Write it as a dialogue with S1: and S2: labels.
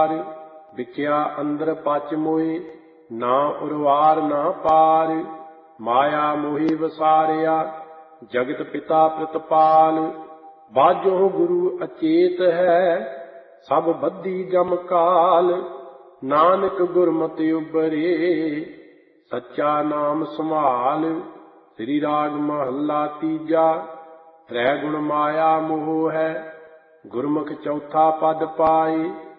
S1: ਵਿਕਿਆ ਅੰਦਰ ਪਚ ਮੋਏ, ਨਾ ਉਰਵਾਰ ਨਾ ਪਾਰ। ਮਾਇਆ ਮੋਹਿ ਵਸਾਰਿਆ, ਜਗਤ ਪਿਤਾ ਪ੍ਰਤਪਾਲ। ਬਾਝੋ ਗੁਰੂ ਅਚੇਤ ਹੈ, ਸਭ ਬੱਧੀ ਜਮ ਕਾਲ। ਨਾਨਕ ਗੁਰਮਤਿ ਉਬਰੇ, ਸੱਚਾ ਨਾਮ ਸੰਭਾਲ। ਸ੍ਰੀ ਰਾਗ ਮਹੱਲਾ ਤੀਜਾ। ਤ੍ਰੈ ਗੁਣ ਮਾਇਆ ਮੋਹ ਹੈ, ਗੁਰਮੁਖ ਚੌਥਾ ਪਦ ਪਾਏ।